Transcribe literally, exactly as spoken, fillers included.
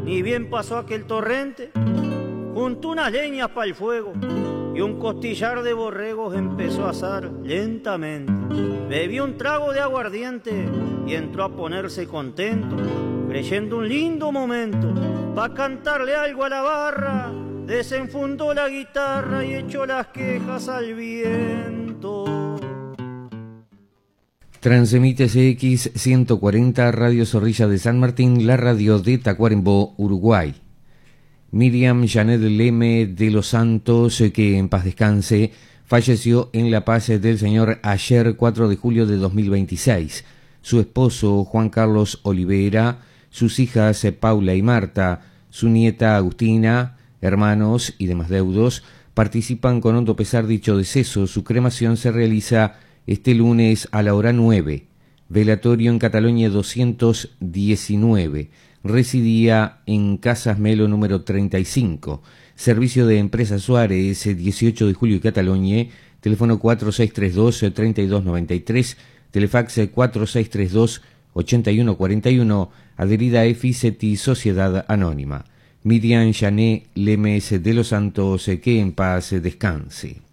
Ni bien pasó aquel torrente, juntó unas leñas para el fuego y un costillar de borregos empezó a asar lentamente. Bebió un trago de aguardiente y entró a ponerse contento, creyendo un lindo momento pa' cantarle algo a la barra. Desenfundó la guitarra y echó las quejas al viento. Transmite C X ciento cuarenta, Radio Zorrilla de San Martín, la radio de Tacuarembó, Uruguay. Miriam Janet Leme de los Santos, que en paz descanse, falleció en La Paz del Señor ayer cuatro de julio de dos mil veintiséis. Su esposo Juan Carlos Olivera, sus hijas Paula y Marta, su nieta Agustina, hermanos y demás deudos participan con hondo pesar dicho deceso. Su cremación se realiza este lunes a la hora nueve. Velatorio en Cataluña doscientos diecinueve. Residía en Casas Melo número treinta y cinco. Servicio de Empresa Suárez, dieciocho de julio y Cataluña. Teléfono cuatro seis tres dos, tres dos nueve tres. Telefax cuatro seis tres dos, ocho uno cuatro uno. Adherida a EFICETI Sociedad Anónima. Miriam Janet Lemes de los Santos, que en paz descanse.